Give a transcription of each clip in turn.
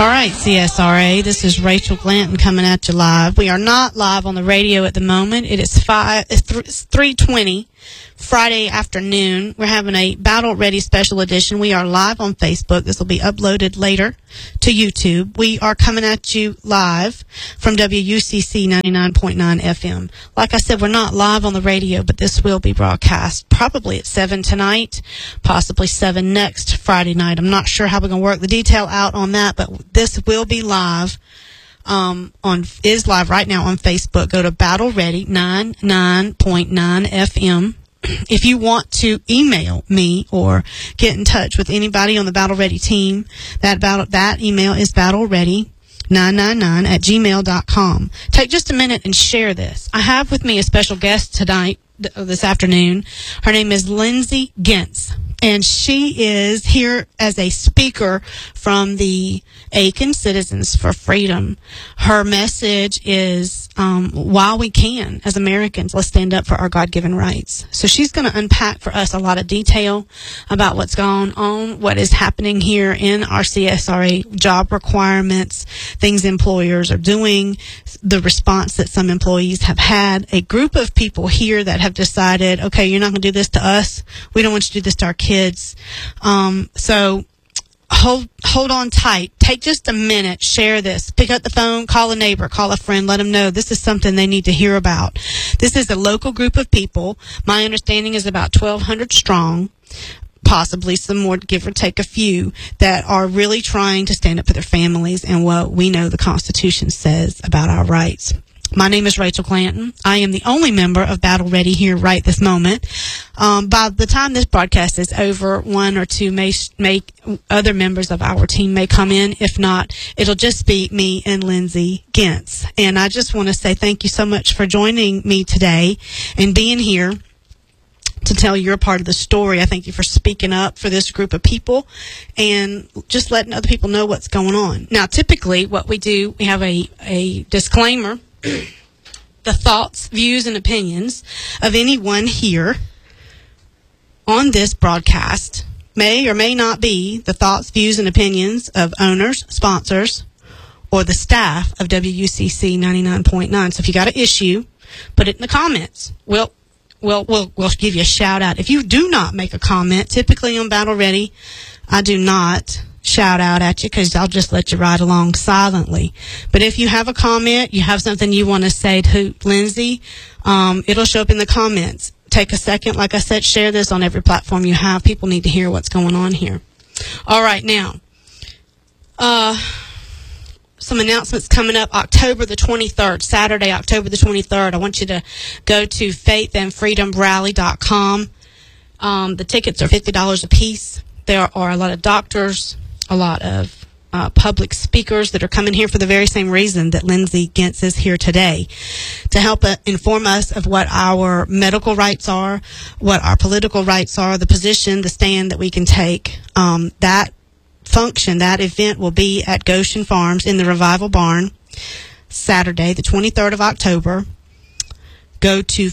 All right, CSRA, this is Rachel Glanton coming at you live. We are not live on the radio at the moment. It's 3:20 Friday afternoon. We're having a Battle Ready special edition. We are live on Facebook. This will be uploaded later to YouTube. We are coming at you live from WUCC 99.9 FM. Like I said, we're not live on the radio, but this will be broadcast probably at 7 tonight, possibly 7 next Friday night. I'm not sure how we're going to work the detail out on that, but this will be live. Is live right now on Facebook. Go to Battle Ready 99.9 FM. If you want to email me or get in touch with anybody on the Battle Ready team, that email is battleready999@gmail.com. Take just a minute and share this. I have with me a special guest tonight, this afternoon. Her name is Lindsay Gentz, and she is here as a speaker from the Aiken Citizens for Freedom. Her message is, while we can, as Americans, let's stand up for our God-given rights. So she's going to unpack for us a lot of detail about what's going on, what is happening here in our CSRA, job requirements, things employers are doing, the response that some employees have had, a group of people here that have decided, okay, you're not going to do this to us. We don't want you to do this to our kids. So hold on tight. Take just a minute. Share this. Pick up the phone. Call a neighbor. Call a friend. Let them know this is something they need to hear about. This is a local group of people. My understanding is about 1,200 strong, possibly some more, give or take a few, that are really trying to stand up for their families and what we know the Constitution says about our rights. My name is Rachel Glanton. I am the only member of Battle Ready here right this moment. By the time this broadcast is over, one or two other members of our team may come in. If not, it'll just be me and Lindsay Gentz. And I just want to say thank you so much for joining me today and being here to tell your part of the story. I thank you for speaking up for this group of people and just letting other people know what's going on. Now, typically what we do, we have a disclaimer. The thoughts, views, and opinions of anyone here on this broadcast may or may not be the thoughts, views, and opinions of owners, sponsors, or the staff of WUCC 99.9. So if you got an issue, put it in the comments. We'll give you a shout out. If you do not make a comment, typically on Battle Ready, I do not shout out at you because I'll just let you ride along silently. But if you have a comment, you have something you want to say to Lindsay, it'll show up in the comments. Take a second. Like I said, share this on every platform you have. People need to hear what's going on here. All right, now, some announcements coming up October the 23rd, Saturday, October the 23rd. I want you to go to faithandfreedomrally.com. The tickets are $50 a piece. There are a lot of doctors, a lot of public speakers that are coming here for the very same reason that Lindsay Gentz is here today, to help inform us of what our medical rights are, what our political rights are, the position, the stand that we can take. That function, that event will be at Goshen Farms in the Revival Barn, Saturday, the 23rd of October. Go to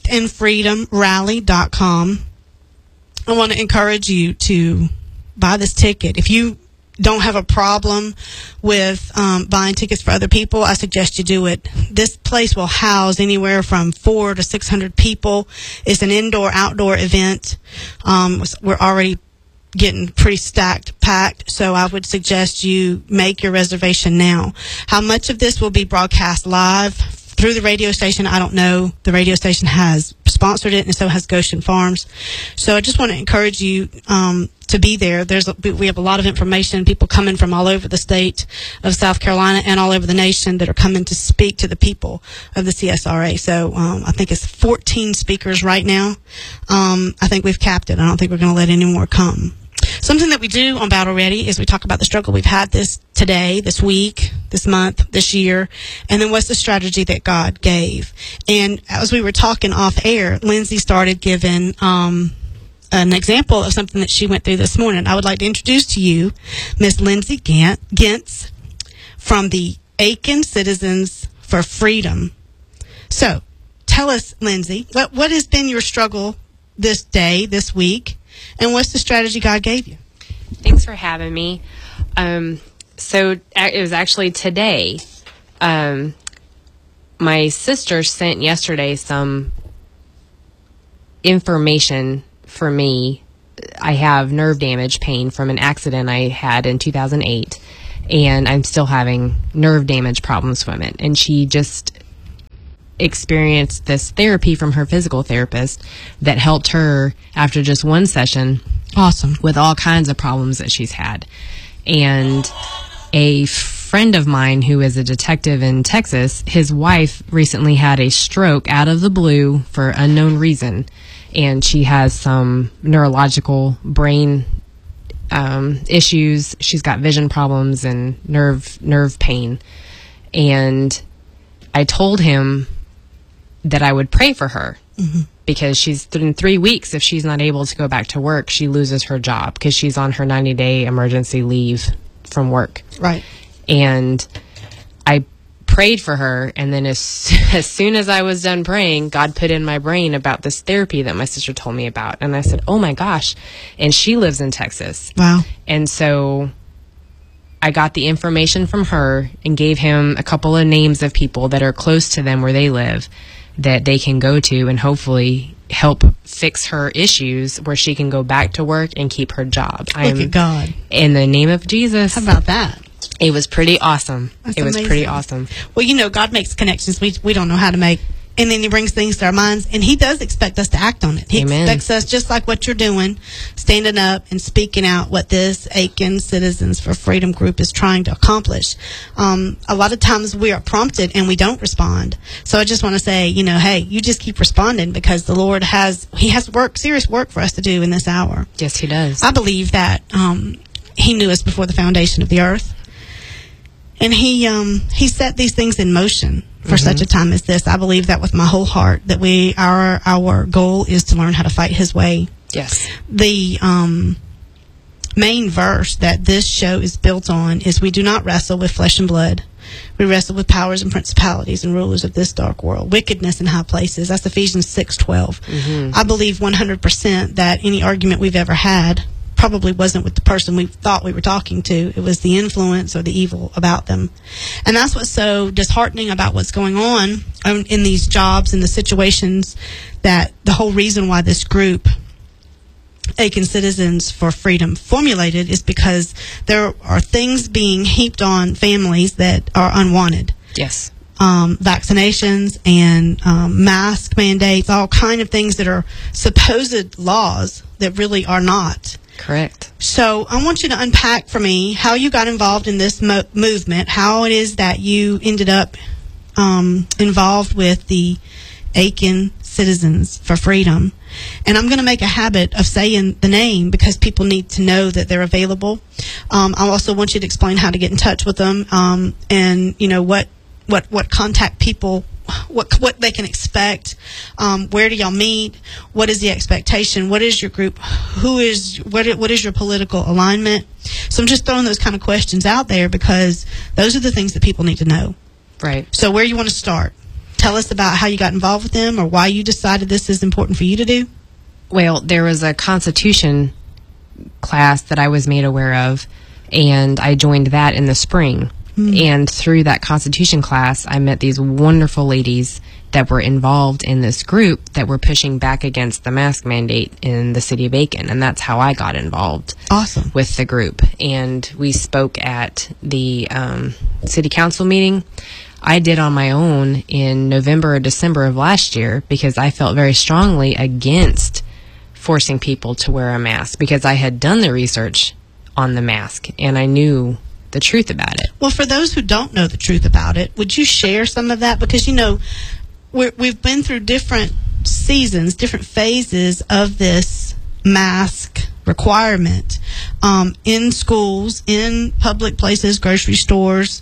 faithandfreedomrally.com. I want to encourage you to buy this ticket. If you don't have a problem with buying tickets for other people, I suggest you do it. This place will house anywhere from 400 to 600 people. It's an indoor-outdoor event. We're already getting pretty packed, so I would suggest you make your reservation now. How much of this will be broadcast live through the radio station, I don't know. The radio station has sponsored it, and so has Goshen Farms. So I just want to encourage you to be there. We have a lot of information, people coming from all over the state of South Carolina and all over the nation that are coming to speak to the people of the CSRA. So I think it's 14 speakers right now. I think we've capped it. I don't think we're going to let any more come. Something that we do on Battle Ready is we talk about the struggle we've had this week, this month, this year, and then what's the strategy that God gave. And as we were talking off air, Lindsay started giving an example of something that she went through this morning. I would like to introduce to you Miss Lindsay Gentz from the Aiken Citizens for Freedom. So tell us, Lindsay, what has been your struggle this week? And what's the strategy God gave you? Thanks for having me. So it was actually today. My sister sent yesterday some information for me. I have nerve damage pain from an accident I had in 2008, and I'm still having nerve damage problems from it. And she just experienced this therapy from her physical therapist that helped her after just one session. Awesome. With all kinds of problems that she's had. And a friend of mine who is a detective in Texas, his wife recently had a stroke out of the blue for unknown reason. And she has some neurological brain issues. She's got vision problems and nerve pain. And I told him that I would pray for her. Mm-hmm. Because in 3 weeks, if she's not able to go back to work, she loses her job because she's on her 90-day emergency leave from work. Right. And I prayed for her, and then as soon as I was done praying, God put in my brain about this therapy that my sister told me about. And I said, oh my gosh. And she lives in Texas. Wow. And so I got the information from her and gave him a couple of names of people that are close to them where they live that they can go to and hopefully help fix her issues where she can go back to work and keep her job. Look at God. In the name of Jesus. How about that? It was pretty awesome. That's it was amazing. pretty awesome. Well, God makes connections we don't know how to make. And then he brings things to our minds, and he does expect us to act on it. He Amen. expects us, just like what you're doing, standing up and speaking out what this Aiken Citizens for Freedom group is trying to accomplish. A lot of times we are prompted and we don't respond. So I just want to say, hey, you just keep responding because the Lord has serious work for us to do in this hour. Yes, he does. I believe that he knew us before the foundation of the earth. And he set these things in motion for such a time as this. I believe that with my whole heart, that our goal is to learn how to fight his way. Yes. The main verse that this show is built on is, we do not wrestle with flesh and blood. We wrestle with powers and principalities and rulers of this dark world, wickedness in high places. That's Ephesians 6:12. I believe 100% that any argument we've ever had probably wasn't with the person we thought we were talking to. It was the influence or the evil about them. And that's what's so disheartening about what's going on in these jobs and the situations, that the whole reason why this group, Aiken Citizens for Freedom, formulated is because there are things being heaped on families that are unwanted. Yes. Vaccinations and mask mandates, all kind of things that are supposed laws that really are not. Correct. So I want you to unpack for me how you got involved in this movement, how it is that you ended up involved with the Aiken Citizens for Freedom. And I'm going to make a habit of saying the name because people need to know that they're available. I also want you to explain how to get in touch with them, and what contact people, what they can expect, where do y'all meet, what is the expectation, what is your group, what is your political alignment. So I'm just throwing those kind of questions out there because those are the things that people need to know. Right. So where you want to start? Tell us about how you got involved with them or why you decided this is important for you to do. Well, there was a Constitution class that I was made aware of, and I joined that in the spring. And through that Constitution class, I met these wonderful ladies that were involved in this group that were pushing back against the mask mandate in the city of Aiken. And that's how I got involved. Awesome. With the group. And we spoke at the city council meeting. I did on my own in November or December of last year because I felt very strongly against forcing people to wear a mask because I had done the research on the mask and I knew the truth about it. Well, for those who don't know the truth about it, would you share some of that? Because, we've been through different seasons, different phases of this mask requirement in schools, in public places, grocery stores,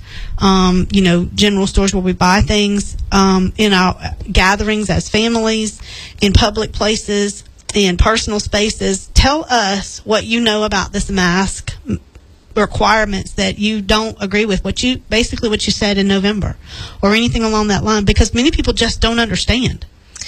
general stores where we buy things, in our gatherings as families, in public places, in personal spaces. Tell us what you know about this mask requirements that you don't agree with, what you said in November or anything along that line, because many people just don't understand.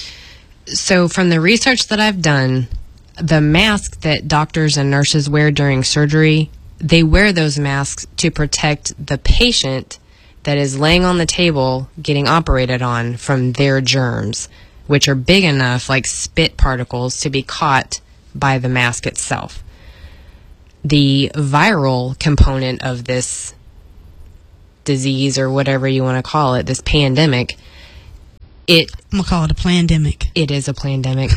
So from the research that I've done, the mask that doctors and nurses wear during surgery they wear those masks to protect the patient that is laying on the table getting operated on from their germs, which are big enough, like spit particles, to be caught by the mask itself. The viral component of this disease, or whatever you want to call it, this pandemic, I'm going to call it a plandemic. It is a plandemic.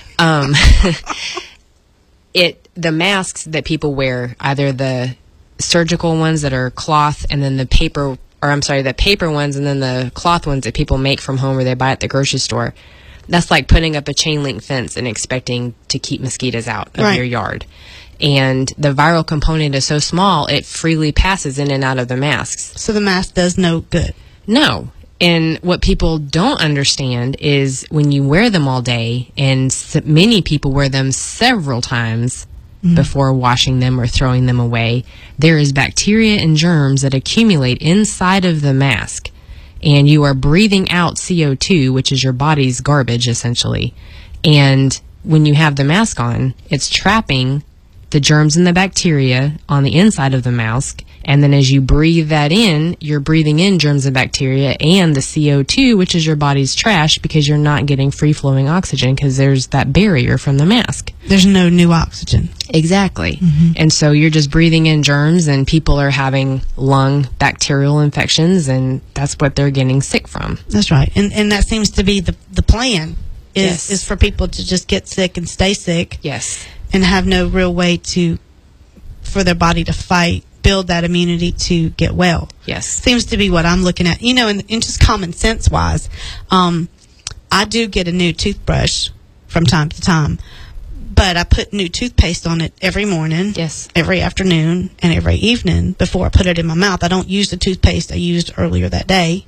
The masks that people wear, either the surgical ones that are cloth and then the paper ones and then the cloth ones that people make from home or they buy at the grocery store, that's like putting up a chain link fence and expecting to keep mosquitoes out of your yard. And the viral component is so small, it freely passes in and out of the masks. So the mask does no good. No. And what people don't understand is when you wear them all day, and many people wear them several times before washing them or throwing them away, there is bacteria and germs that accumulate inside of the mask. And you are breathing out CO2, which is your body's garbage, essentially. And when you have the mask on, it's trapping the germs and the bacteria on the inside of the mask. And then as you breathe that in, you're breathing in germs and bacteria and the CO2, which is your body's trash, because you're not getting free-flowing oxygen because there's that barrier from the mask. There's no new oxygen. Exactly. Mm-hmm. And so you're just breathing in germs, and people are having lung bacterial infections, and that's what they're getting sick from. That's right. And that seems to be the plan is for people to just get sick and stay sick. Yes. And have no real way for their body to build that immunity to get well. Yes. Seems to be what I'm looking at. You know, and just common sense wise, I do get a new toothbrush from time to time, but I put new toothpaste on it every morning, every afternoon, and every evening before I put it in my mouth. I don't use the toothpaste I used earlier that day.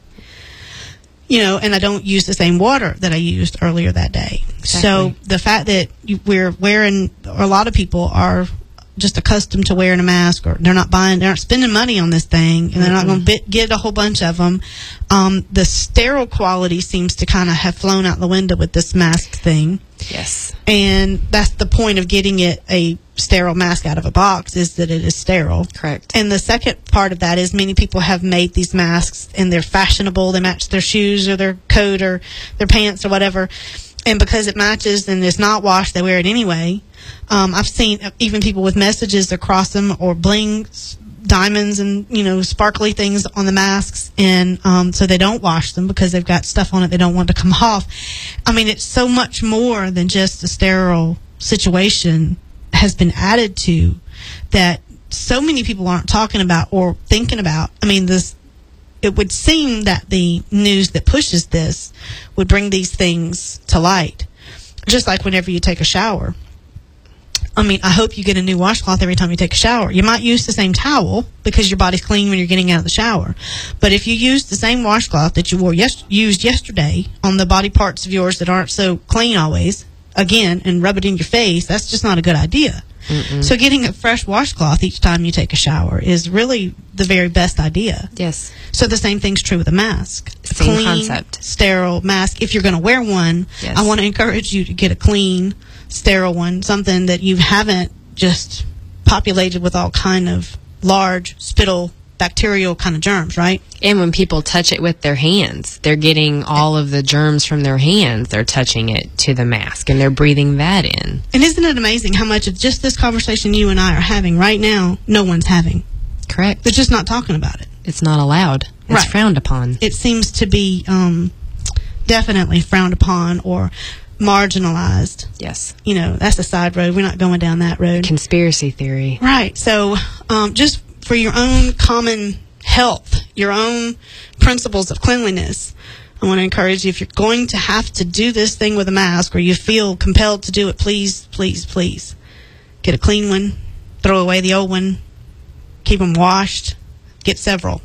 You know, and I don't use the same water that I used earlier that day. Exactly. So the fact that we're wearing, or a lot of people are just accustomed to wearing a mask, or they're not spending money on this thing, and they're not going to get a whole bunch of them. The sterile quality seems to kind of have flown out the window with this mask thing. Yes. And that's the point of getting it a sterile mask out of a box, is that it is sterile. Correct. And the second part of that is many people have made these masks, and they're fashionable. They match their shoes or their coat or their pants or whatever. And because it matches and it's not washed, they wear it anyway. I've seen even people with messages across them, or bling, diamonds, and sparkly things on the masks, and so they don't wash them because they've got stuff on it they don't want to come off. I mean, it's so much more than just a sterile situation has been added to that so many people aren't talking about or thinking about. I mean, it would seem that the news that pushes this would bring these things to light, just like whenever you take a shower. I mean, I hope you get a new washcloth every time you take a shower. You might use the same towel because your body's clean when you're getting out of the shower. But if you use the same washcloth that you used yesterday on the body parts of yours that aren't so clean always, again, and rub it in your face, that's just not a good idea. Mm-mm. So getting a fresh washcloth each time you take a shower is really the very best idea. Yes. So the same thing's true with a mask. Same clean, concept. Sterile mask. If you're going to wear one, yes, I want to encourage you to get a clean, sterile one, something that you haven't just populated with all kind of large spittle bacterial kind of germs, right? And when people touch it with their hands, they're getting all of the germs from their hands. They're touching it to the mask, and they're breathing that in. And isn't it amazing how much of just this conversation you and I are having right now, no one's having? Correct. They're just not talking about it. It's not allowed. It's right. Frowned upon. It seems to be definitely frowned upon or marginalized. Yes. That's a side road. We're not going down that road. Conspiracy theory. Right. So just for your own common health, your own principles of cleanliness, I want to encourage you, if you're going to have to do this thing with a mask, or you feel compelled to do it, please, please, please get a clean one, throw away the old one, keep them washed, get several.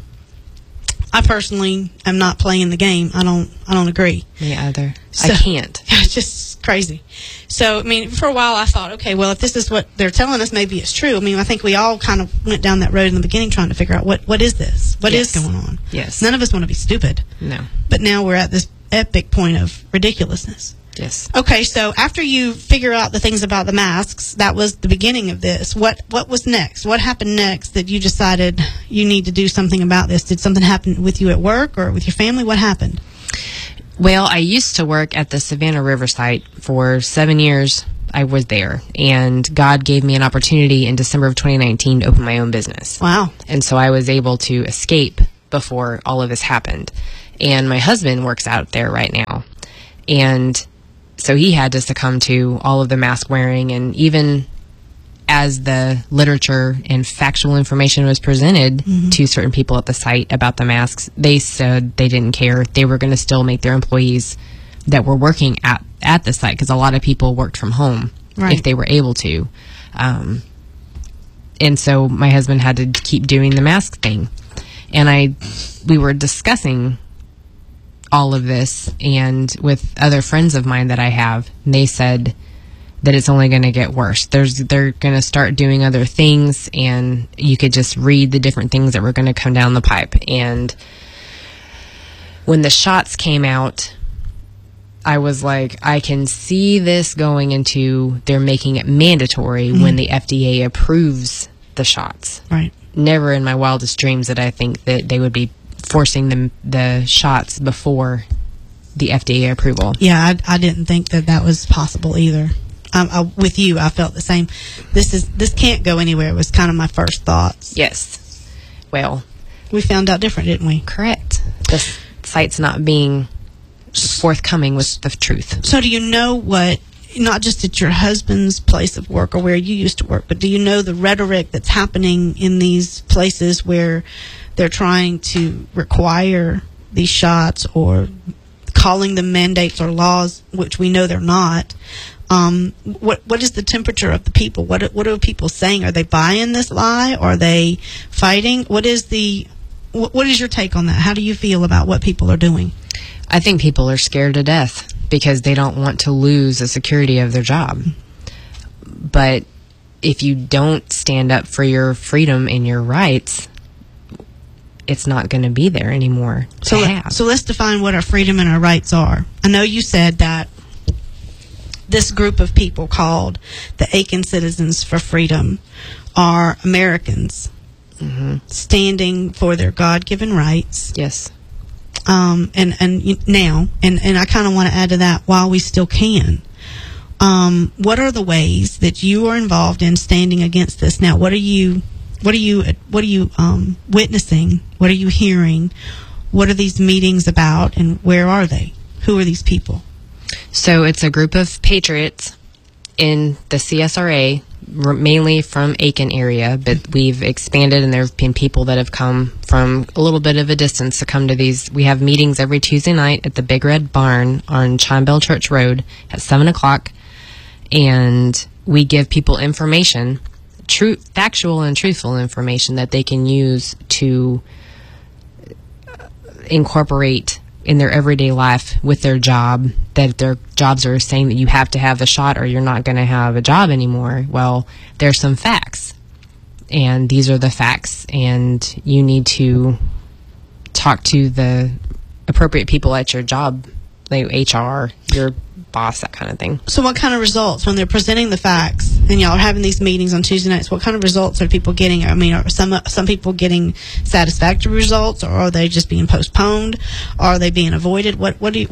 I personally am not playing the game. I don't agree. Me either. So, I can't. It's just crazy. So, I mean, for a while I thought, okay, well, if this is what they're telling us, maybe it's true. I mean, I think we all kind of went down that road in the beginning trying to figure out what is this? What is going on? Yes. None of us want to be stupid. No. But now we're at this epic point of ridiculousness. Yes. Okay, so after you figure out the things about the masks, that was the beginning of this. What was next? What happened next that you decided you need to do something about this? Did something happen with you at work or with your family? What happened? Well, I used to work at the Savannah River site for 7 years. I was there, and God gave me an opportunity in December of 2019 to open my own business. Wow. And so I was able to escape before all of this happened. And my husband works out there right now. And so he had to succumb to all of the mask wearing, and even as the literature and factual information was presented to certain people at the site about the masks, they said they didn't care. They were going to still make their employees that were working at the site, because a lot of people worked from home if they were able to. And so my husband had to keep doing the mask thing. And we were discussing all of this and with other friends of mine that I have, and they said that it's only going to get worse. They're going to start doing other things, and you could just read the different things that were going to come down the pipe. And when the shots came out, I was like, I can see this going into they're making it mandatory when the FDA approves the shots. Right. Never in my wildest dreams did I think that they would be forcing the shots before the FDA approval. Yeah, I didn't think that was possible either. With you, I felt the same. This can't go anywhere was kind of my first thoughts. Yes. Well, we found out different, didn't we? Correct. The site's not being forthcoming with the truth. So do you know what, not just at your husband's place of work or where you used to work, but do you know the rhetoric that's happening in these places where they're trying to require these shots or calling them mandates or laws, which we know they're not? What is the temperature of the people? What are people saying? Are they buying this lie? Are they fighting? What is your take on that? How do you feel about what people are doing? I think people are scared to death because they don't want to lose the security of their job. But if you don't stand up for your freedom and your rights, it's not going to be there anymore. So let's define what our freedom and our rights are. I know you said that this group of people called the Aiken Citizens for Freedom are Americans standing for their God-given rights. Yes. And I kind of want to add to that, while we still can. What are the ways that you are involved in standing against this now? What are you witnessing? What are you hearing? What are these meetings about, and where are they? Who are these people? So it's a group of patriots in the CSRA, mainly from Aiken area, but we've expanded, and there have been people that have come from a little bit of a distance to come to these. We have meetings every Tuesday night at the Big Red Barn on Chime Bell Church Road at 7 o'clock, and we give people information, factual and truthful information that they can use to incorporate in their everyday life with their job, that their jobs are saying that you have to have the shot or you're not going to have a job anymore. Well, there's some facts, and these are the facts, and you need to talk to the appropriate people at your job, like HR, your boss, that kind of thing. So what kind of results, when they're presenting the facts and y'all are having these meetings on Tuesday nights, what kind of results are people getting? I mean, are some people getting satisfactory results, or are they just being postponed? Are they being avoided? What is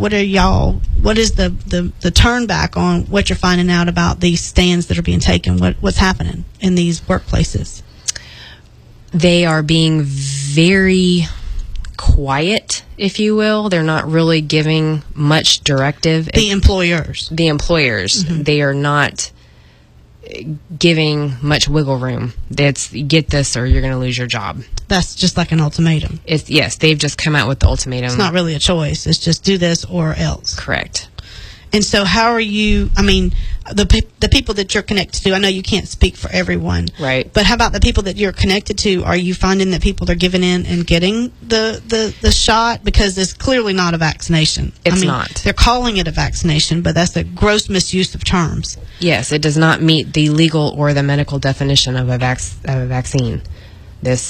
the turn back on what you're finding out about these stands that are being taken? What's happening in these workplaces? They are being very quiet, if you will. They're not really giving much directive. The employers. They are not giving much wiggle room. That's get this or you're going to lose your job. That's just like an ultimatum. Yes, they've just come out with the ultimatum. It's not really a choice. It's just do this or else. Correct. And so how are you, I mean, the people that you're connected to, I know you can't speak for everyone. Right. But how about the people that you're connected to? Are you finding that people are giving in and getting the shot? Because it's clearly not a vaccination. It's not. They're calling it a vaccination, but that's a gross misuse of terms. Yes, it does not meet the legal or the medical definition of a vaccine. This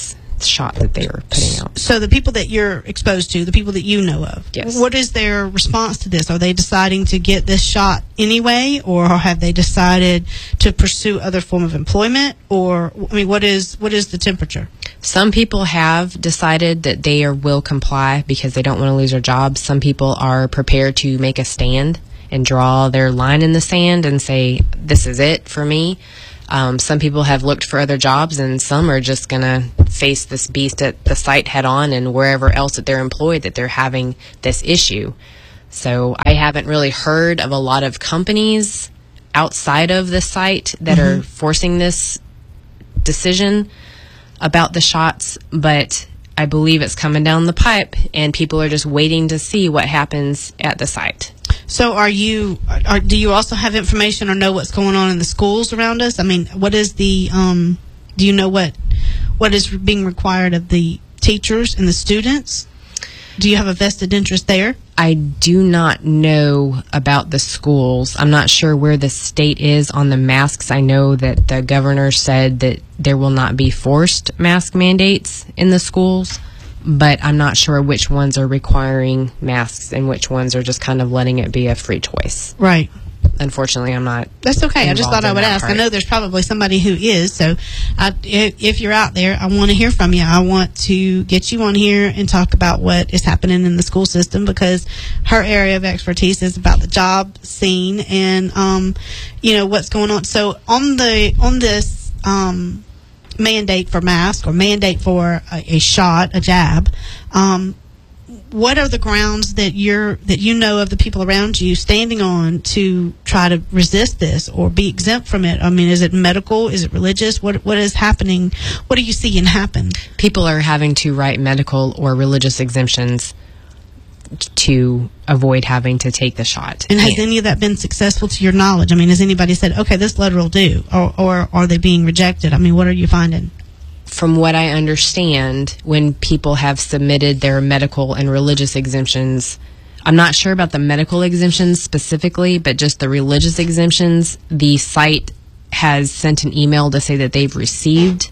shot that they were putting out. So the people that you're exposed to, the people that you know of, Yes. what is their response to this? Are they deciding to get this shot anyway, or have they decided to pursue other form of employment? Or, I mean, what is the temperature? Some people have decided that they will comply because they don't want to lose their jobs. Some people are prepared to make a stand and draw their line in the sand and say, this is it for me. Some people have looked for other jobs, and some are just going to face this beast at the site head on and wherever else that they're employed that they're having this issue. So I haven't really heard of a lot of companies outside of the site that are forcing this decision about the shots, but I believe it's coming down the pipe, and people are just waiting to see what happens at the site. So do you also have information or know what's going on in the schools around us? I mean, what is the, do you know what is being required of the teachers and the students? Do you have a vested interest there? I do not know about the schools. I'm not sure where the state is on the masks. I know that the governor said that there will not be forced mask mandates in the schools, but I'm not sure which ones are requiring masks and which ones are just kind of letting it be a free choice. Right. Unfortunately, I'm not. That's okay. I just thought I would ask. Part. I know there's probably somebody who is. So if you're out there, I want to hear from you. I want to get you on here and talk about what is happening in the school system, because her area of expertise is about the job scene and, what's going on. So on this mandate for mask or mandate for a shot, a jab, what are the grounds that you know of the people around you standing on to try to resist this or be exempt from it? I mean, is it medical? Is it religious? What is happening? What are you seeing happen? People are having to write medical or religious exemptions to avoid having to take the shot. And has any of that been successful to your knowledge? I mean, has anybody said, okay, this letter will do, or are they being rejected? I mean, what are you finding? From what I understand, when people have submitted their medical and religious exemptions, I'm not sure about the medical exemptions specifically, but just the religious exemptions, the site has sent an email to say that they've received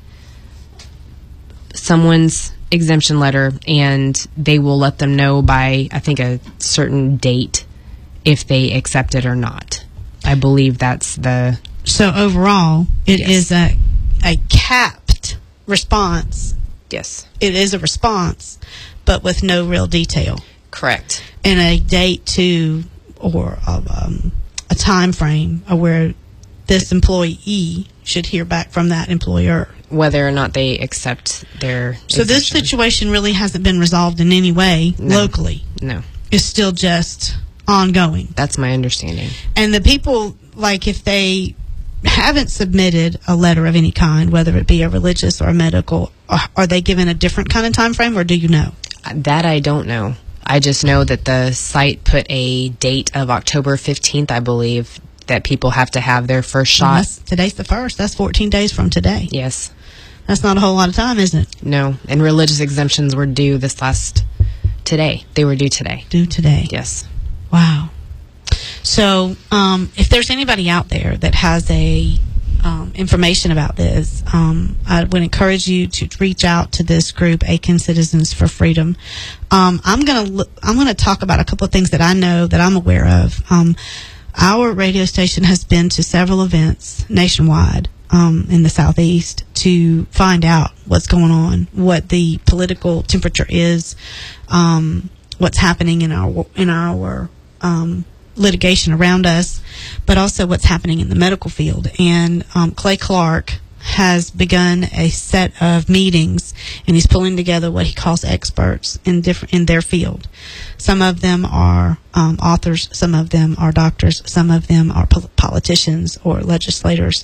someone's exemption letter, and they will let them know by, I think, a certain date if they accept it or not. I believe that's the... So overall, it is a capped response. Yes. It is a response, but with no real detail. Correct. And a date to, or a time frame of where this employee should hear back from that employer. Whether or not they accept their So this situation really hasn't been resolved in any way locally. No. It's still just ongoing. That's my understanding. And the people, like, if they haven't submitted a letter of any kind, whether it be a religious or a medical, are they given a different kind of time frame, or do you know? That I don't know. I just know that the site put a date of October 15th, I believe, that people have to have their first shot. Today's the 1st. That's 14 days from today. Yes. That's not a whole lot of time, is it? No. And religious exemptions were due today. They were due today. Due today. Yes. Wow. So, if there's anybody out there that has information about this, I would encourage you to reach out to this group, Aiken Citizens for Freedom. I'm gonna talk about a couple of things that I know that I'm aware of. Our radio station has been to several events nationwide in the Southeast to find out what's going on, what the political temperature is, what's happening in our litigation around us, but also what's happening in the medical field. And Clay Clark has begun a set of meetings, and he's pulling together what he calls experts in their field. Some of them are authors, some of them are doctors, some of them are politicians or legislators,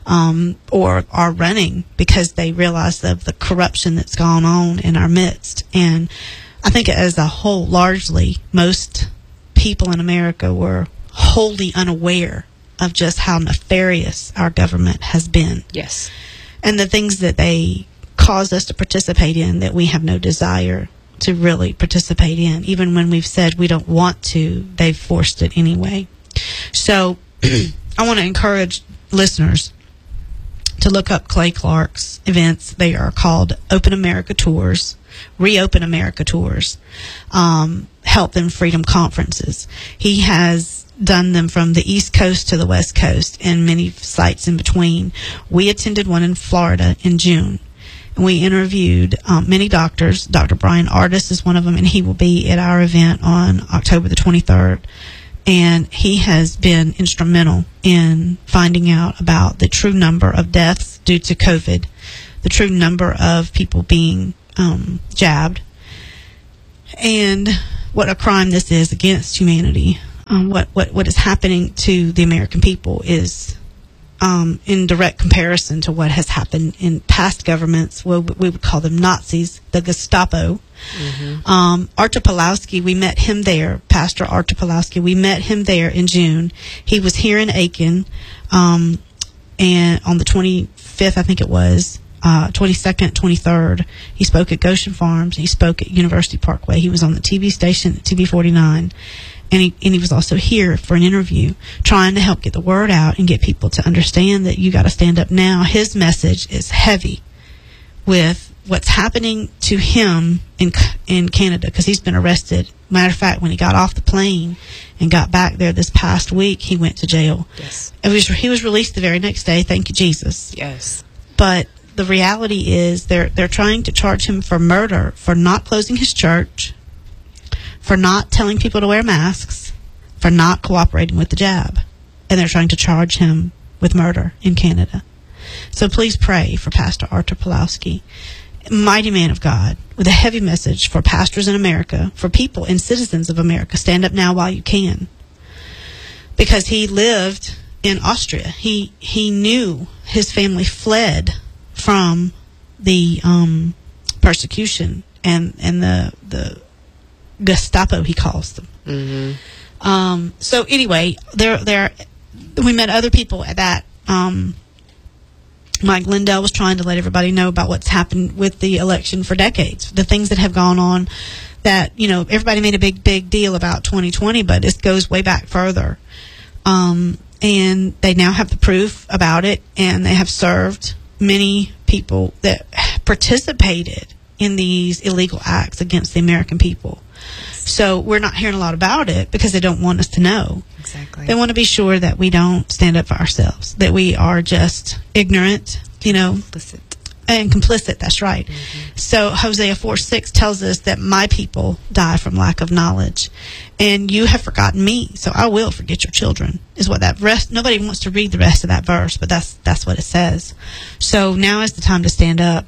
or are running because they realize of the corruption that's gone on in our midst. And I think as a whole, largely, most people in America were wholly unaware of just how nefarious our government has been. Yes. And the things that they caused us to participate in that we have no desire to really participate in. Even when we've said we don't want to, they've forced it anyway. So I want to encourage listeners to look up Clay Clark's events. They are called Open America Tours, Reopen America Tours, Health and Freedom Conferences. He has done them from the East Coast to the West Coast and many sites in between. We attended one in Florida in June. And we interviewed many doctors. Dr. Brian Ardis is one of them, and he will be at our event on October the 23rd. And he has been instrumental in finding out about the true number of deaths due to COVID, the true number of people being jabbed, and what a crime this is against humanity. What is happening to the American people is in direct comparison to what has happened in past governments. Well, we would call them Nazis, the Gestapo. Artur Pawlowski, we met him there, Pastor Artur Pawlowski. We met him there in June. He was here in Aiken, and on the 25th, I think it was, 22nd, 23rd, he spoke at Goshen Farms. He spoke at University Parkway. He was on the TV station, TV 49. And he was also here for an interview, trying to help get the word out and get people to understand that you got to stand up now. His message is heavy with what's happening to him in Canada, because he's been arrested. Matter of fact, when he got off the plane and got back there this past week, he went to jail. Yes. He was released the very next day. Thank you, Jesus. Yes. But the reality is they're trying to charge him for murder, for not closing his church, for not telling people to wear masks, for not cooperating with the jab. And they're trying to charge him with murder in Canada. So please pray for Pastor Artur Pawlowski, mighty man of God, with a heavy message for pastors in America, for people and citizens of America. Stand up now while you can. Because he lived in Austria. He knew his family fled from the persecution and the Gestapo, he calls them. So anyway, we met other people at that. Mike Lindell was trying to let everybody know about what's happened with the election for decades, the things that have gone on that, everybody made a big deal about 2020, but it goes way back further. And they now have the proof about it, and they have served many people that participated in these illegal acts against the American people. So we're not hearing a lot about it because they don't want us to know. Exactly. They want to be sure that we don't stand up for ourselves, that we are just ignorant, complicit. And complicit, that's right. So Hosea 4:6 tells us that my people die from lack of knowledge. And you have forgotten me, so I will forget your children, is what that rest. Nobody wants to read the rest of that verse, but that's what it says. So now is the time to stand up.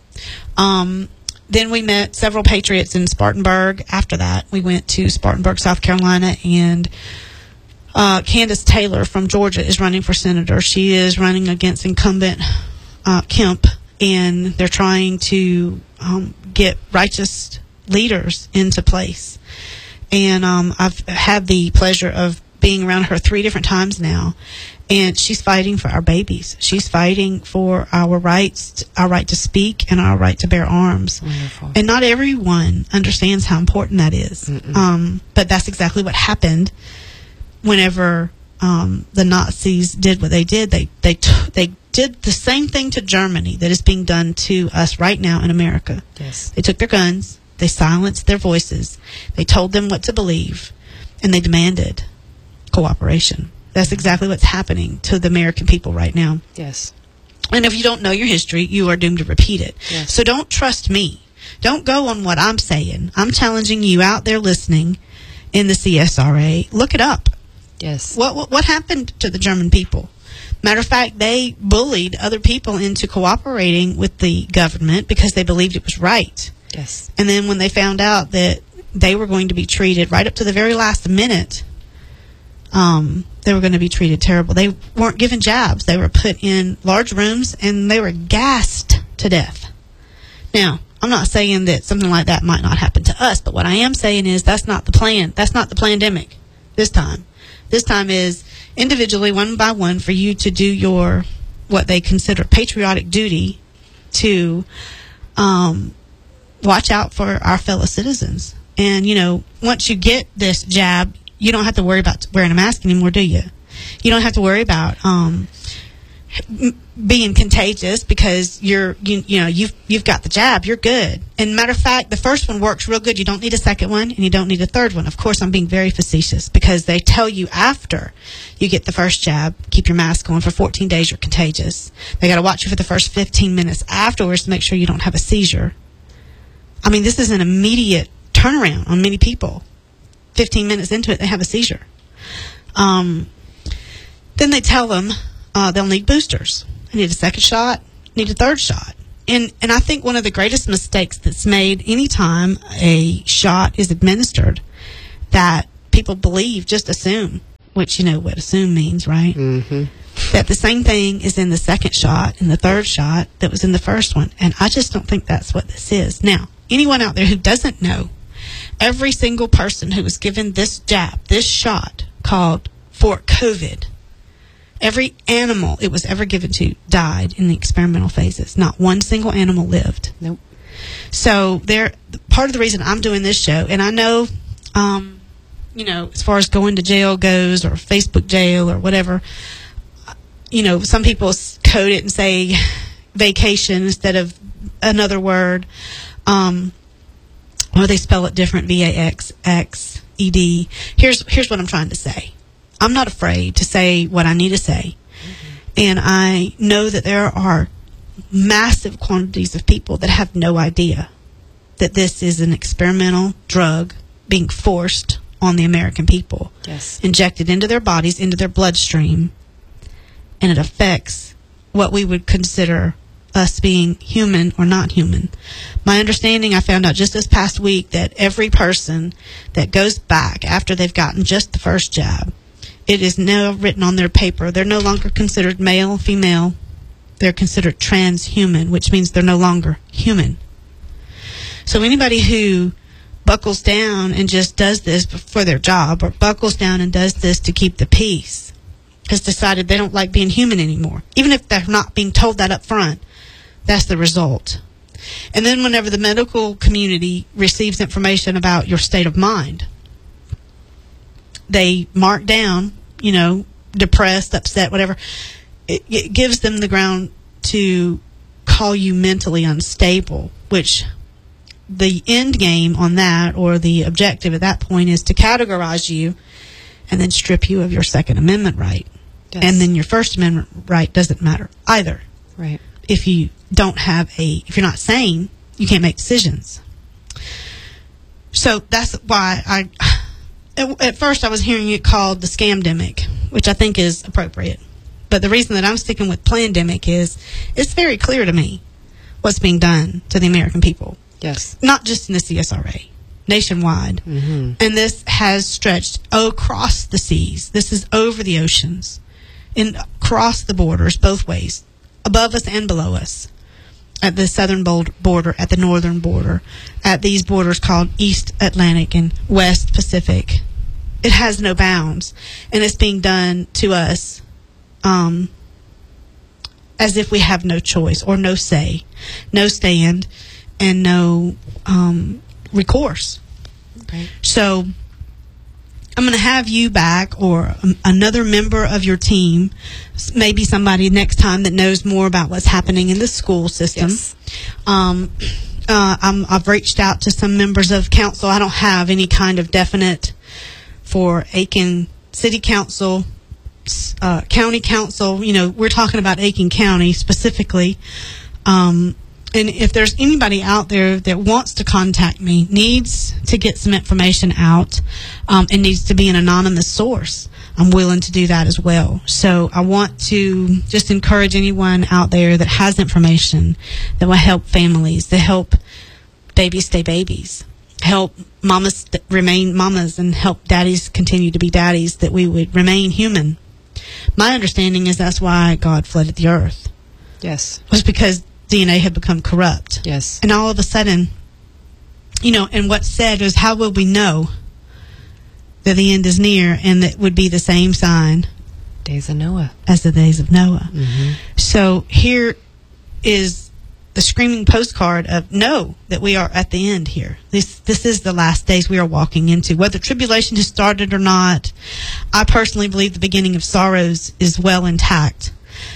Then we met several patriots in Spartanburg. After that, we went to Spartanburg, South Carolina, and Candace Taylor from Georgia is running for senator. She is running against incumbent Kemp, and they're trying to get righteous leaders into place. And I've had the pleasure of being around her 3 different times now, and she's fighting for our babies. She's fighting for our rights, our right to speak, and our right to bear arms. Wonderful. And not everyone understands how important that is. But that's exactly what happened whenever the Nazis did what they did. They did the same thing to Germany that is being done to us right now in America. Yes. They took their guns, they silenced their voices, they told them what to believe, and they demanded cooperation. That's exactly what's happening to the American people right now. Yes. And if you don't know your history, you are doomed to repeat it. Yes. So don't trust me. Don't go on what I'm saying. I'm challenging you out there listening in the CSRA. Look it up. Yes. What happened to the German people? Matter of fact, they bullied other people into cooperating with the government because they believed it was right. Yes. And then when they found out that they were going to be treated right up to the very last minute, they were going to be treated terrible. They weren't given jabs. They were put in large rooms and they were gassed to death. Now, I'm not saying that something like that might not happen to us, but what I am saying is that's not the plan. That's not the pandemic this time. This time is individually, one by one, for you to do your, what they consider patriotic duty to watch out for our fellow citizens. And, once you get this jab, you don't have to worry about wearing a mask anymore, do you? You don't have to worry about being contagious because you've got the jab, you're good. And matter of fact, the first one works real good. You don't need a second one, and you don't need a third one. Of course, I'm being very facetious because they tell you after you get the first jab, keep your mask on for 14 days, you're contagious. They got to watch you for the first 15 minutes afterwards to make sure you don't have a seizure. I mean, this is an immediate turnaround on many people. 15 minutes into it, they have a seizure. Then they tell them they'll need boosters. They need a second shot, need a third shot. And I think one of the greatest mistakes that's made anytime a shot is administered that people believe, just assume, which you know what assume means, right? Mm-hmm. That the same thing is in the second shot and the third shot that was in the first one. And I just don't think that's what this is. Now, anyone out there who doesn't know, every single person who was given this jab, this shot called for COVID, every animal it was ever given to died in the experimental phases. Not one single animal lived. Nope. So part of the reason I'm doing this show, and I know, as far as going to jail goes or Facebook jail or whatever, some people code it and say vacation instead of another word, or they spell it different, VAXXED. Here's what I'm trying to say. I'm not afraid to say what I need to say. Mm-hmm. And I know that there are massive quantities of people that have no idea that this is an experimental drug being forced on the American people. Yes. Injected into their bodies, into their bloodstream. And it affects what we would consider us being human or not human. My understanding, I found out just this past week that every person that goes back after they've gotten just the first jab, it is now written on their paper. They're no longer considered male, female. They're considered transhuman, which means they're no longer human. So anybody who buckles down and just does this for their job, or buckles down and does this to keep the peace, has decided they don't like being human anymore. Even if they're not being told that up front, that's the result. And then whenever the medical community receives information about your state of mind, they mark down, depressed, upset, whatever. It gives them the ground to call you mentally unstable, which the end game on that, or the objective at that point, is to categorize you and then strip you of your Second Amendment right. Yes. And then your First Amendment right doesn't matter either. Right. If you if you're not sane, you can't make decisions. So that's why at first I was hearing it called the scamdemic, which I think is appropriate. But the reason that I'm sticking with plandemic is it's very clear to me what's being done to the American people. Yes. Not just in the CSRA, nationwide. Mm-hmm. And this has stretched across the seas. This is over the oceans and across the borders, both ways, above us and below us, at the southern border, at the northern border, at these borders called East Atlantic and West Pacific. It has no bounds, and it's being done to us as if we have no choice or no say, no stand, and no recourse. Okay. So I'm going to have you back, or another member of your team, maybe somebody next time that knows more about what's happening in the school system. Yes. I've reached out to some members of council. I don't have any kind of definite for Aiken City Council, County Council. We're talking about Aiken County specifically. And if there's anybody out there that wants to contact me, needs to get some information out, and needs to be an anonymous source, I'm willing to do that as well. So I want to just encourage anyone out there that has information that will help families, that help babies stay babies, help mamas remain mamas, and help daddies continue to be daddies, that we would remain human. My understanding is that's why God flooded the earth. Yes. Was because DNA had become corrupt. Yes. And all of a sudden, and what's said is, how will we know that the end is near? And that would be the same sign. Days of Noah. As the days of Noah. Mm-hmm. So here is the screaming postcard of know that we are at the end here. This is the last days we are walking into. Whether tribulation has started or not, I personally believe the beginning of sorrows is well intact.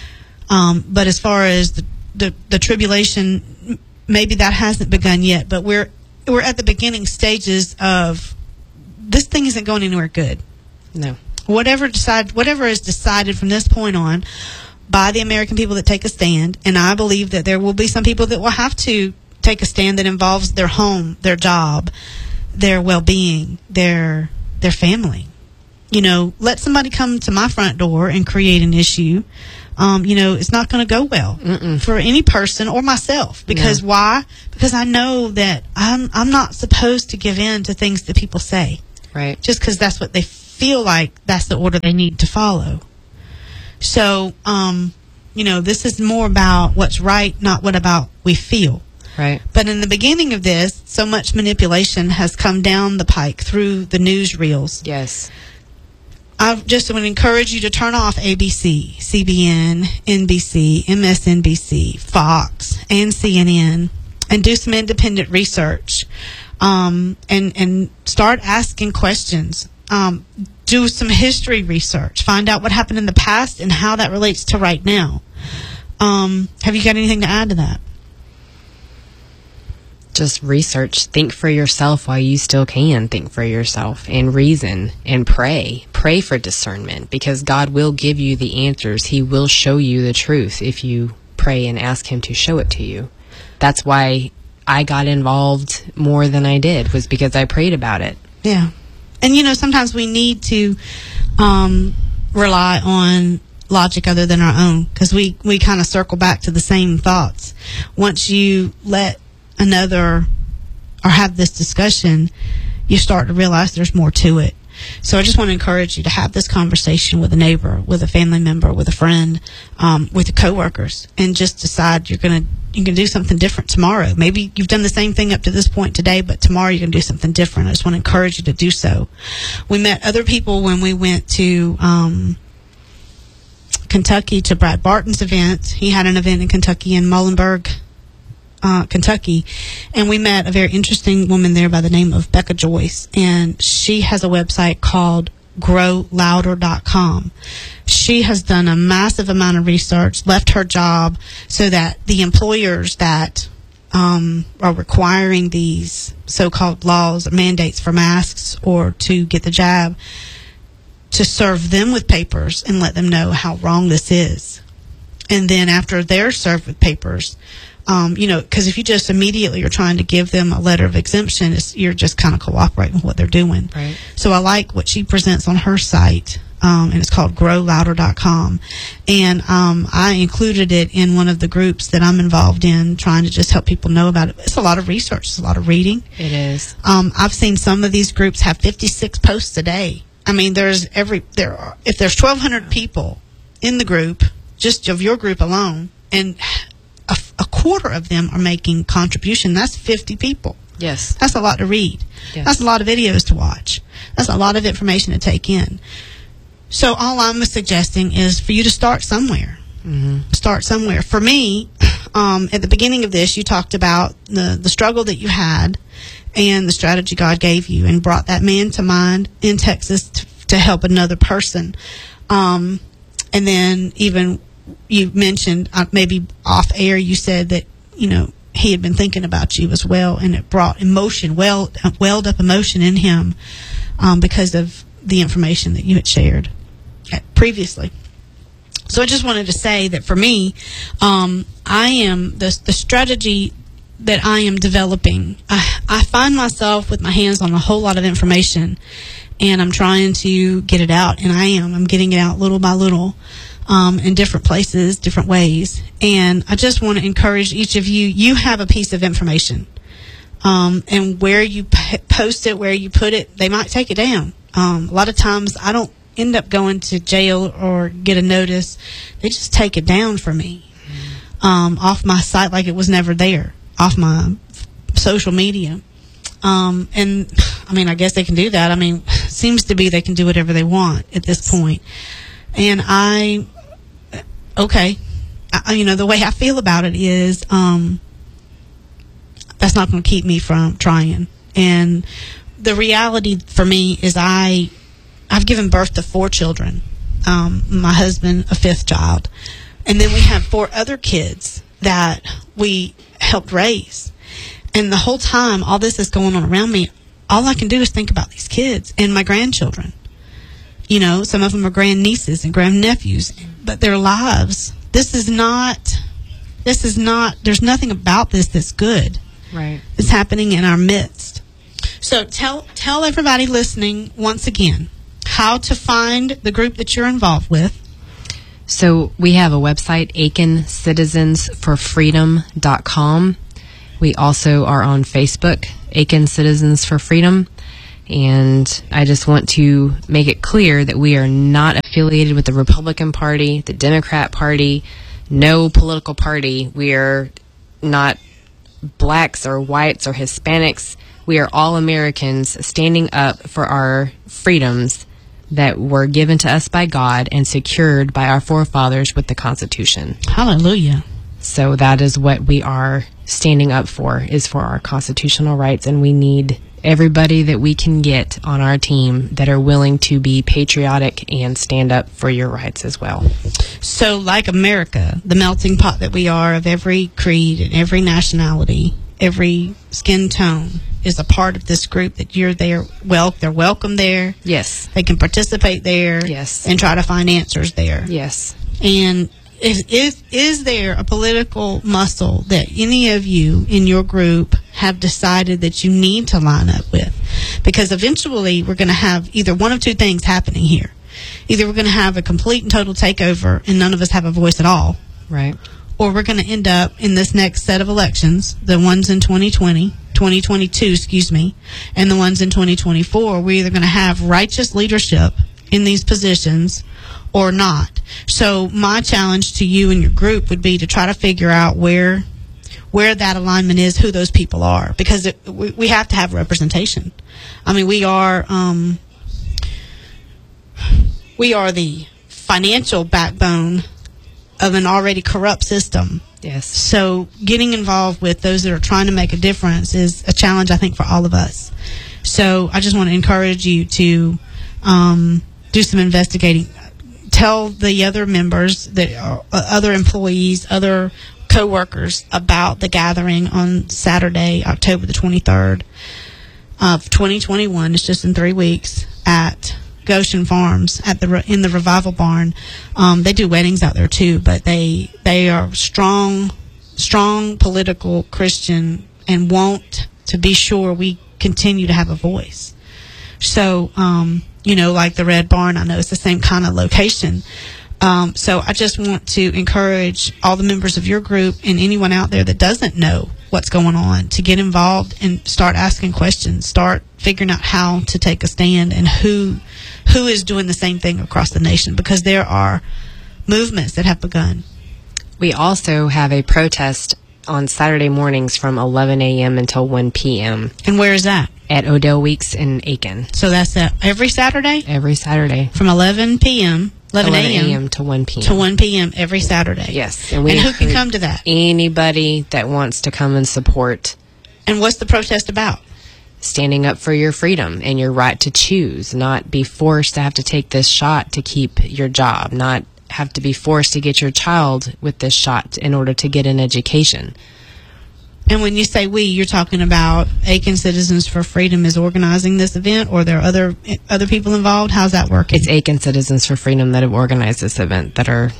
But as far as the tribulation, maybe that hasn't begun yet, but we're at the beginning stages of this thing isn't going anywhere good. No. Whatever is decided from this point on by the American people that take a stand, and I believe that there will be some people that will have to take a stand that involves their home, their job, their well-being, their family. Let somebody come to my front door and create an issue. It's not going to go well for any person or myself. Because why? Because I know that I'm not supposed to give in to things that people say. Right. Just because that's what they feel like that's the order they need to follow. So, this is more about what's right, not what about we feel. Right. But in the beginning of this, so much manipulation has come down the pike through the newsreels. Yes. I just want to encourage you to turn off ABC, CBN, NBC, MSNBC, Fox, and CNN, and do some independent research, and start asking questions. Do some history research. Find out what happened in the past and how that relates to right now. Have you got anything to add to that? Just research. Think for yourself while you still can think for yourself, and reason and pray. Pray for discernment, because God will give you the answers. He will show you the truth if you pray and ask Him to show it to you. That's why I got involved more than I did, was because I prayed about it. Yeah. And, sometimes we need to rely on logic other than our own, because we kind of circle back to the same thoughts. Once you let another or have this discussion, you start to realize there's more to it. So I just want to encourage you to have this conversation with a neighbor, with a family member, with a friend, with your coworkers, and just decide you can do something different tomorrow. Maybe you've done the same thing up to this point today, but tomorrow you're going to do something different. I just want to encourage you to do so. We met other people when we went to Kentucky to Brad Barton's event. He had an event in Kentucky, in Muhlenberg, Kentucky, and we met a very interesting woman there by the name of Becca Joyce, and she has a website called growlouder.com. She has done a massive amount of research, left her job so that the employers that are requiring these so-called laws or mandates for masks or to get the jab, to serve them with papers and let them know how wrong this is. And then after they're served with papers, because if you just immediately are trying to give them a letter of exemption, you're just kind of cooperating with what they're doing. Right. So I like what she presents on her site, and it's called growlouder.com. And I included it in one of the groups that I'm involved in, trying to just help people know about it. It's a lot of research. It's a lot of reading. It is. I've seen some of these groups have 56 posts a day. I mean, if there's 1,200 people in the group, just of your group alone, and a quarter of them are making contribution, that's 50 people. Yes. That's a lot to read. Yes. That's a lot of videos to watch. That's a lot of information to take in. So all I'm suggesting is for you to start somewhere. Mm-hmm. Start somewhere. For me, at the beginning of this, you talked about the struggle that you had and the strategy God gave you, and brought that man to mind in Texas to help another person. And then even you mentioned, maybe off air, you said that, he had been thinking about you as well, and it brought emotion, welled up emotion in him because of the information that you had shared previously. So I just wanted to say that for me, I am the strategy that I am developing. I find myself with my hands on a whole lot of information, and I'm trying to get it out, and I'm getting it out little by little. In different places, different ways. And I just want to encourage each of you, you have a piece of information. And where you post it, where you put it, they might take it down. A lot of times I don't end up going to jail or get a notice. They just take it down for me. Off my site like it was never there. Off my social media. And I mean, I guess they can do that. I mean, seems to be they can do whatever they want at this point. And the way I feel about it is, that's not going to keep me from trying. And the reality for me is I've given birth to 4 children. My husband, a 5th child. And then we have 4 other kids that we helped raise. And the whole time all this is going on around me, all I can do is think about these kids and my grandchildren. You know, some of them are grandnieces and grandnephews, but their lives, there's nothing about this that's good. Right. It's happening in our midst. So tell everybody listening once again how to find the group that you're involved with. So we have a website, AikenCitizensForFreedom.com. We also are on Facebook, Aiken Citizens for Freedom. And I just want to make it clear that we are not affiliated with the Republican Party, the Democrat Party, no political party. We are not blacks or whites or Hispanics. We are all Americans standing up for our freedoms that were given to us by God and secured by our forefathers with the Constitution. Hallelujah. So that is what we are standing up for, is for our constitutional rights, and we need everybody that we can get on our team that are willing to be patriotic and stand up for your rights as well. So like America, the melting pot that we are of every creed and every nationality, every skin tone is a part of this group that you're there. Well, they're welcome there. Yes. They can participate there. Yes. And try to find answers there. Yes. And is there a political muscle that any of you in your group have decided that you need to line up with? Because eventually we're going to have either one of two things happening here. Either we're going to have a complete and total takeover and none of us have a voice at all. Right. Or we're going to end up in this next set of elections, the ones in 2022, and the ones in 2024. We're either going to have righteous leadership in these positions or not. So my challenge to you and your group would be to try to figure out where that alignment is, who those people are, because we have to have representation. I mean, we are the financial backbone of an already corrupt system. Yes. So getting involved with those that are trying to make a difference is a challenge, I think, for all of us. So I just want to encourage you to do some investigating. Tell the other members, other employees, other co-workers about the gathering on Saturday, October the 23rd of 2021. It's just in 3 weeks at Goshen Farms in the Revival Barn. They do weddings out there too, but they are strong political Christian and want to be sure we continue to have a voice. So, like the Red Barn, I know it's the same kind of location. So I just want to encourage all the members of your group and anyone out there that doesn't know what's going on to get involved and start asking questions, start figuring out how to take a stand and who is doing the same thing across the nation, because there are movements that have begun. We also have a protest on Saturday mornings from 11 a.m. until 1 p.m. And where is that? At Odell Weeks in Aiken. So that's every Saturday? Every Saturday. From 11 a.m. to 1 p.m. To 1 p.m. every Saturday. Yes. And who can come to that? Anybody that wants to come and support. And what's the protest about? Standing up for your freedom and your right to choose, not be forced to have to take this shot to keep your job, not have to be forced to get your child with this shot in order to get an education. And when you say we, you're talking about Aiken Citizens for Freedom is organizing this event, or there are other people involved? How's that working? It's Aiken Citizens for Freedom that have organized this event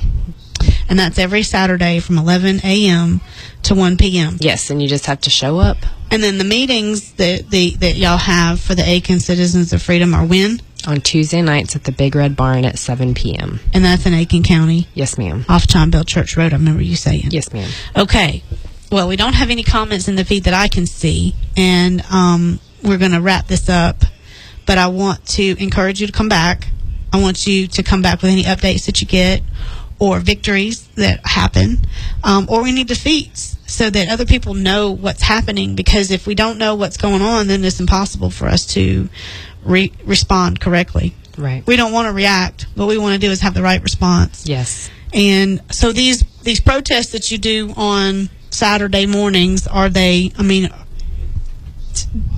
And that's every Saturday from 11 a.m. to 1 p.m. Yes, and you just have to show up. And then the meetings that y'all have for the Aiken Citizens of Freedom are when? On Tuesday nights at the Big Red Barn at 7 p.m. And that's in Aiken County? Yes, ma'am. Off John Bell Church Road, I remember you saying. Yes, ma'am. Okay. Well, we don't have any comments in the feed that I can see, and we're going to wrap this up. But I want to encourage you to come back. I want you to come back with any updates that you get, or victories that happen, or any defeats, so that other people know what's happening. Because if we don't know what's going on, then it's impossible for us to respond correctly. Right. We don't want to react. What we want to do is have the right response. Yes. And so these protests that you do on Saturday mornings,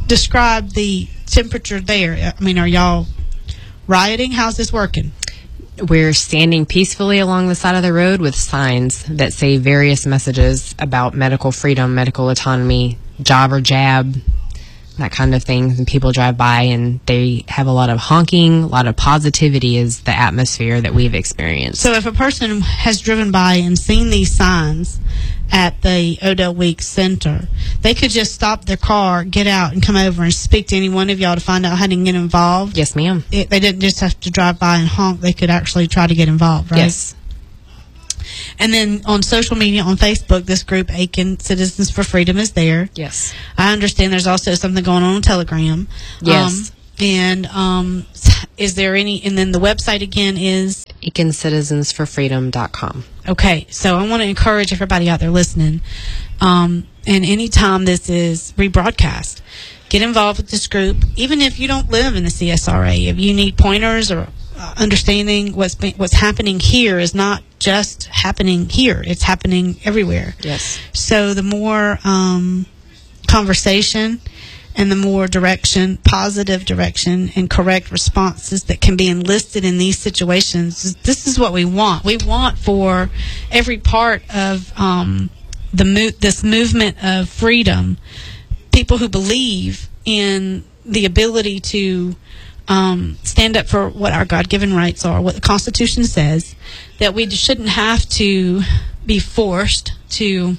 describe the temperature there. I mean, are y'all rioting? How's this working? We're standing peacefully along the side of the road with signs that say various messages about medical freedom, medical autonomy, job or jab, that kind of thing. And people drive by and they have a lot of honking, a lot of positivity is the atmosphere that we've experienced. So if a person has driven by and seen these signs at the Odell Weeks Center, they could just stop their car, get out, and come over and speak to any one of y'all to find out how to get involved. Yes, ma'am. They didn't just have to drive by and honk. They could actually try to get involved, right? Yes. And then on social media, on Facebook, this group, Aiken Citizens for Freedom, is there. Yes. I understand there's also something going on Telegram. Yes. Is there any, and then the website again is? AikenCitizensForFreedom.com. Okay, so I want to encourage everybody out there listening, and anytime this is rebroadcast, get involved with this group, even if you don't live in the CSRA. If you need pointers or understanding what's happening here is not just happening here, it's happening everywhere. Yes. So the more conversation and the more direction, positive direction, and correct responses that can be enlisted in these situations, this is what we want. We want for every part of this movement of freedom, people who believe in the ability to stand up for what our God-given rights are, what the Constitution says, that we shouldn't have to be forced to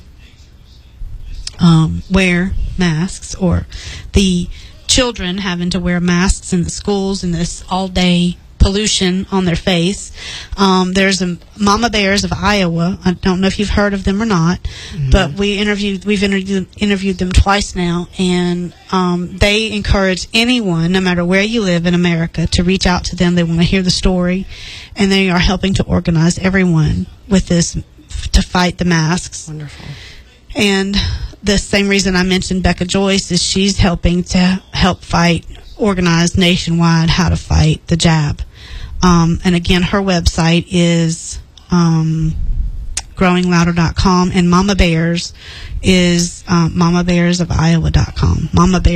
wear masks, or the children having to wear masks in the schools and this all-day pollution on their face. There's a Mama Bears of Iowa. I don't know if you've heard of them or not, but we've interviewed them twice now, and they encourage anyone, no matter where you live in America, to reach out to them. They want to hear the story, and they are helping to organize everyone with this to fight the masks. Wonderful. And the same reason I mentioned Becca Joyce is she's helping to organize nationwide how to fight the jab. And again, her website is growinglouder.com, and Mama Bears is mamabearsofiowa.com.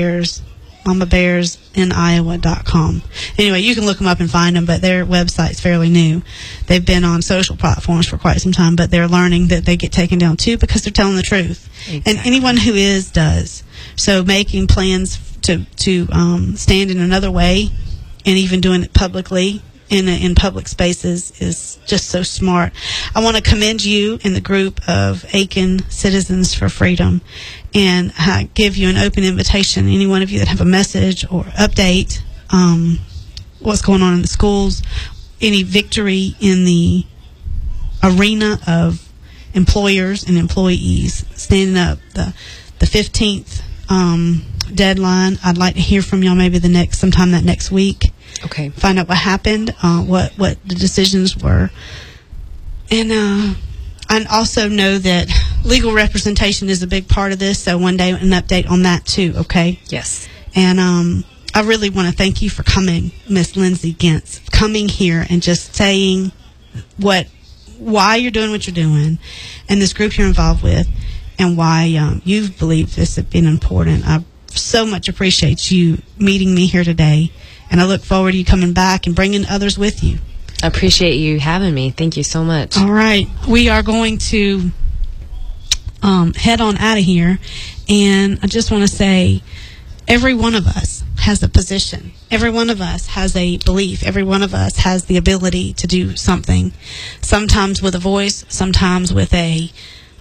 mamabearsiniowa.com. Anyway, you can look them up and find them, but their website's fairly new. They've been on social platforms for quite some time, but they're learning that they get taken down too because they're telling the truth. Exactly. And anyone who does. So making plans to stand in another way, and even doing it publicly in public spaces, is just so smart. I want to commend you in the group of Aiken Citizens for Freedom, and give you an open invitation. Any one of you that have a message or update, what's going on in the schools, any victory in the arena of employers and employees, standing up the 15th deadline. I'd like to hear from y'all maybe sometime that next week. Okay. Find out what happened, what the decisions were, and also know that legal representation is a big part of this. So one day an update on that too. Okay. Yes. And I really want to thank you for coming, Miss Lindsay Gentz, coming here and just saying why you're doing what you're doing, and this group you're involved with, and why you believe this has been important. I so much appreciate you meeting me here today, and I look forward to you coming back and bringing others with you. I appreciate you having me. Thank you so much. All right. We are going to head on out of here, and I just want to say every one of us has a position. Every one of us has a belief. Every one of us has the ability to do something, sometimes with a voice, sometimes with a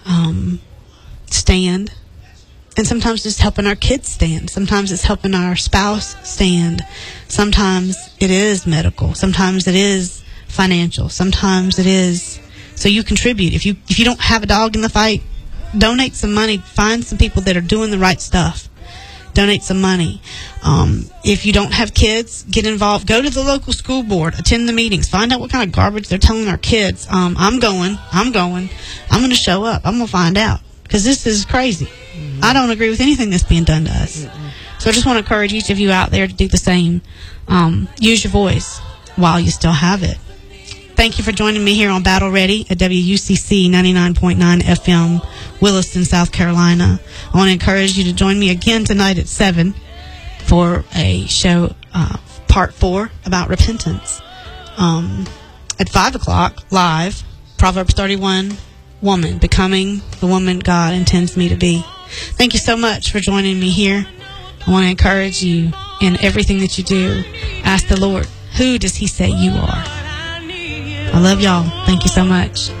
stand, and sometimes just helping our kids stand. Sometimes it's helping our spouse stand. Sometimes it is medical. Sometimes it is financial. Sometimes it is so you contribute. If you don't have a dog in the fight, donate some money. Find some people that are doing the right stuff. Donate some money. If you don't have kids, get involved. Go to the local school board. Attend the meetings. Find out what kind of garbage they're telling our kids. I'm going to show up. I'm going to find out, because this is crazy. Mm-hmm. I don't agree with anything that's being done to us. Mm-hmm. So I just want to encourage each of you out there to do the same. Use your voice while you still have it. Thank you for joining me here on Battle Ready at WUCC 99.9 FM, Williston, South Carolina. I want to encourage you to join me again tonight at 7 for a show, part 4, about repentance. at 5 o'clock live, Proverbs 31, woman, becoming the woman God intends me to be. Thank you so much for joining me here. I want to encourage you in everything that you do. Ask the Lord, who does he say you are? I love y'all. Thank you so much.